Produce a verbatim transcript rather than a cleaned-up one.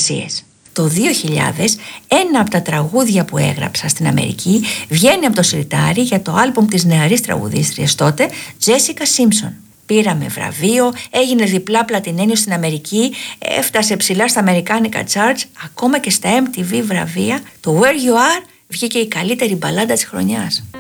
εργασίες. Το δύο χιλιάδες ένα από τα τραγούδια που έγραψα στην Αμερική βγαίνει από το σιρτάρι για το άλμπουμ της νεαρής τραγουδίστριας τότε, Τζέσικα Σίμψον. Πήραμε βραβείο, έγινε διπλά πλατινένιο στην Αμερική, έφτασε ψηλά στα αμερικάνικα charts, ακόμα και στα εμ τι βι βραβεία. Το Where You Are βγήκε η καλύτερη μπαλάντα της χρονιάς.